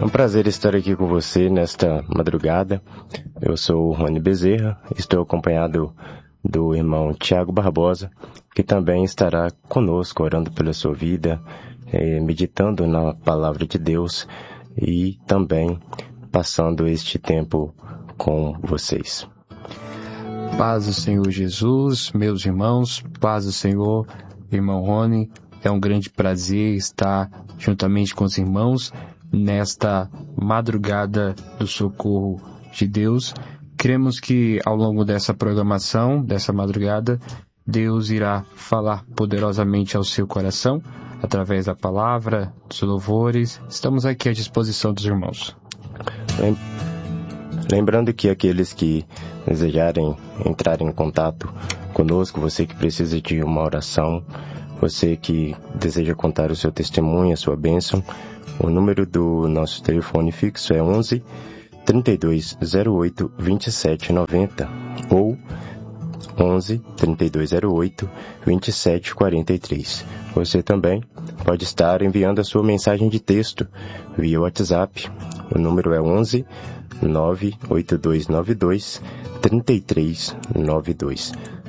É um prazer estar aqui com você nesta madrugada. Eu sou o Rony Bezerra, estou acompanhado do irmão Tiago Barbosa, que também estará conosco orando pela sua vida, meditando na palavra de Deus e também passando este tempo com vocês. Paz do Senhor Jesus, meus irmãos, paz do Senhor, irmão Rony. É um grande prazer estar juntamente com os irmãos nesta madrugada do socorro de Deus. Cremos que ao longo dessa programação, dessa madrugada, Deus irá falar poderosamente ao seu coração, através da palavra, dos louvores. Estamos aqui à disposição dos irmãos. Lembrando que aqueles que desejarem entrar em contato conosco, você que precisa de uma oração, você que deseja contar o seu testemunho, a sua bênção, o número do nosso telefone fixo é 11 3208 2790 ou 11 3208 2743. Você também pode estar enviando a sua mensagem de texto via WhatsApp. O número é 11 98292 3392.